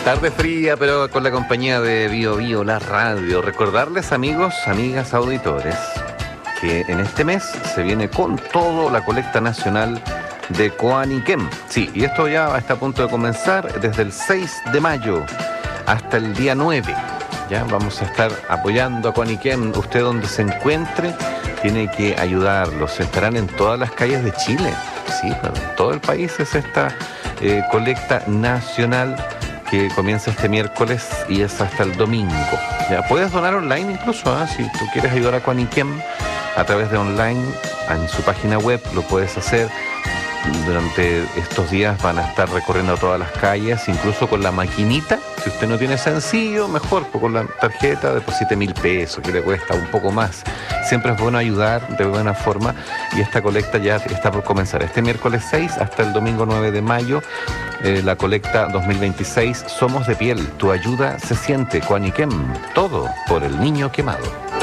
Tarde fría, pero con la compañía de Bio Bio, la radio. Recordarles, amigos, amigas, auditores, que en este mes se viene con todo la colecta nacional de Coaniquem. Sí, y esto ya está a punto de comenzar desde el 6 de mayo hasta el día 9. Ya vamos a estar apoyando a Coaniquem. Usted donde se encuentre tiene que ayudarlos. Estarán en todas las calles de Chile. Sí, en todo el país es esta colecta nacional que comienza este miércoles y es hasta el domingo. Ya puedes donar online incluso, si tú quieres ayudar a Coaniquem a través de online en su página web, lo puedes hacer. Durante estos días van a estar recorriendo todas las calles, incluso con la maquinita. Si usted no tiene sencillo, mejor, pues con la tarjeta deposite 1.000 pesos, que le cuesta un poco más. Siempre es bueno ayudar de buena forma y esta colecta ya está por comenzar. Este miércoles 6 hasta el domingo 9 de mayo, la colecta 2026, Somos de Piel, tu ayuda se siente. Coaniquem, todo por el niño quemado.